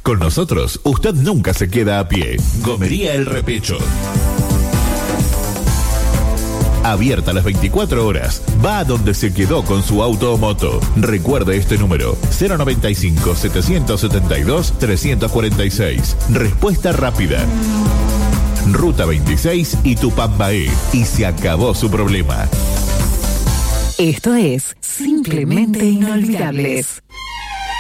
Con nosotros, usted nunca se queda a pie. Gomería El Repecho. Abierta las 24 horas. Va a donde se quedó con su auto o moto. Recuerde este número: 095-772-346. Respuesta rápida. Ruta 26 y Tupambaé. Y se acabó su problema. Esto es Simplemente Inolvidables.